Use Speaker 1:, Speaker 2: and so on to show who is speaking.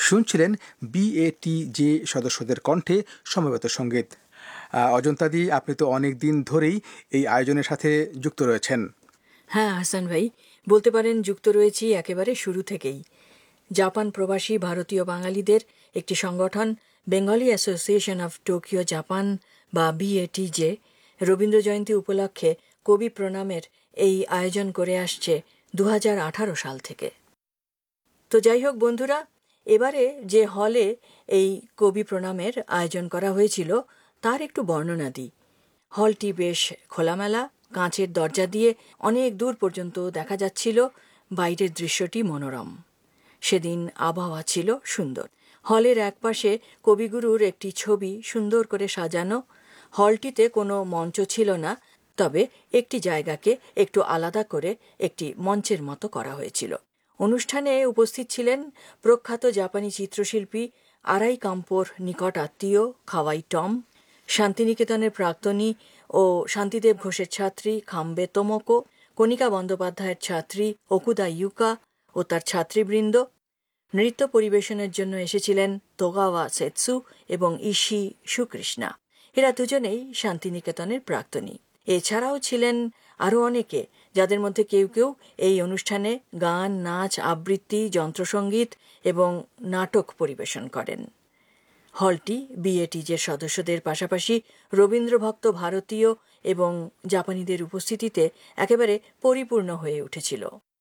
Speaker 1: শুনছিলেন বিএটিজে সদস্যদের কণ্ঠে সমবেত সঙ্গীত। অজন্তাদি, আপনি তো অনেক দিন ধরেই এই আয়োজনের সাথে যুক্ত রয়েছেন।
Speaker 2: হ্যাঁ হাসান ভাই, বলতে পারেন যুক্ত রয়েছি একেবারে শুরু থেকেই। জাপান প্রবাসী ভারতীয় বাঙালিদের একটি সংগঠন Bengali association of Tokyo Japan বা বিএটিজে রবীন্দ্র জয়ন্তী উপলক্ষে কবি প্রণামের এই আয়োজন করে আসছে 2018 সাল থেকে। তো যাই হোক বন্ধুরা, এবারে যে হলে এই কবি প্রণামের আয়োজন করা হয়েছিল তার একটু বর্ণনা দিই। হলটি বেশ খোলামেলা, কাঁচের দরজা দিয়ে অনেক দূর পর্যন্ত দেখা যাচ্ছিল, বাইরের দৃশ্যটি মনোরম। সেদিন আবহাওয়া ছিল সুন্দর। হলের একপাশে কবিগুরুর একটি ছবি সুন্দর করে সাজানো। হলটিতে কোনো মঞ্চ ছিল না, তবে একটি জায়গাকে একটু আলাদা করে একটি মঞ্চের মতো করা হয়েছিল। অনুষ্ঠানে উপস্থিত ছিলেন প্রখ্যাত জাপানি চিত্রশিল্পী আরাই কাম্পোর নিকট আত্মীয় খাওয়াই টম, শান্তিনিকেতনের প্রাক্তনী ও শান্তিদেব ঘোষের ছাত্রী খাম্বে তোমোকো, কণিকা বন্দ্যোপাধ্যায়ের ছাত্রী ওকুদা ইউকা ও তার ছাত্রীবৃন্দ। নৃত্য পরিবেশনের জন্য এসেছিলেন তোগাওয়া সেতসু এবং ইশি সুকৃষ্ণা। এরা দুজনেই শান্তিনিকেতনের প্রাক্তনী। এছাড়াও ছিলেন আরও অনেকে, যাদের মধ্যে কেউ কেউ এই অনুষ্ঠানে গান, নাচ, আবৃত্তি, যন্ত্রসঙ্গীত এবং নাটক পরিবেশন করেন। হলটি বিএটিজের সদস্যদের পাশাপাশি রবীন্দ্রভক্ত ভারতীয় এবং জাপানিদের উপস্থিতিতে একেবারে পরিপূর্ণ হয়ে উঠেছিল।